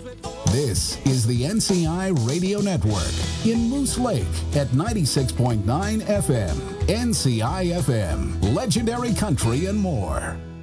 This is the NCI Radio Network in Moose Lake at 96.9 FM. NCI FM, legendary country and more.